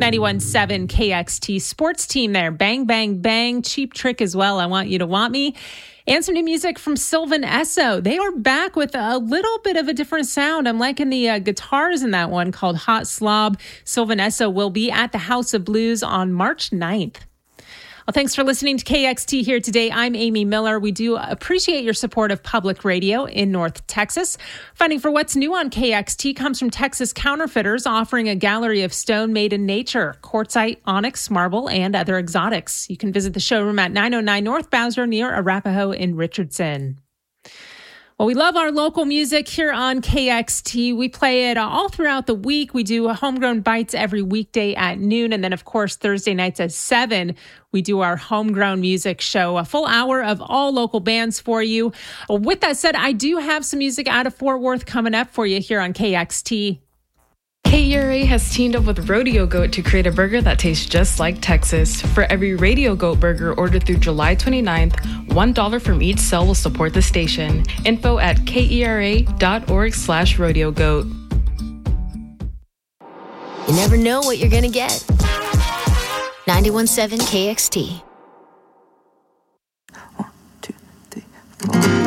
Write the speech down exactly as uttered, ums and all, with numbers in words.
ninety-one point seven K X T sports team there. Bang, bang, bang. Cheap Trick as well. I Want You to Want Me. And some new music from Sylvan Esso. They are back with a little bit of a different sound. I'm liking the uh, guitars in that one called Hot Slob. Sylvan Esso will be at the House of Blues on March ninth. Well, thanks for listening to K X T here today. I'm Amy Miller. We do appreciate your support of public radio in North Texas. Funding for What's New on K X T comes from Texas Counterfeiters, offering a gallery of stone made in nature, quartzite, onyx, marble, and other exotics. You can visit the showroom at nine oh nine North Bowser near Arapahoe in Richardson. Well, we love our local music here on K X T. We play it all throughout the week. We do Homegrown Bites every weekday at noon. And then, of course, Thursday nights at seven, we do our Homegrown Music Show, a full hour of all local bands for you. With that said, I do have some music out of Fort Worth coming up for you here on K X T. K E R A has teamed up with Rodeo Goat to create a burger that tastes just like Texas. For every Rodeo Goat burger ordered through July twenty-ninth, one dollar from each sale will support the station. Info at kera.org slash rodeo goat. You never know what you're going to get. ninety-one point seven K X T.